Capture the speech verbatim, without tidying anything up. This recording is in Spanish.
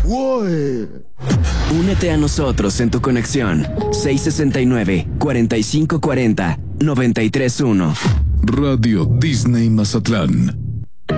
¡Wow! Únete a nosotros en tu conexión. seis sesenta y nueve, cuarenta y cinco cuarenta, noventa y tres uno. Radio Disney Mazatlán.